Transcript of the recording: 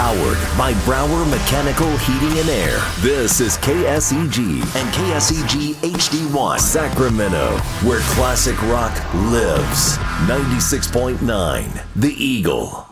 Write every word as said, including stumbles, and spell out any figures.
Powered by Brower Mechanical Heating and Air. This is K S E G and K S E G H D one Sacramento, where classic rock lives. ninety-six point nine The Eagle.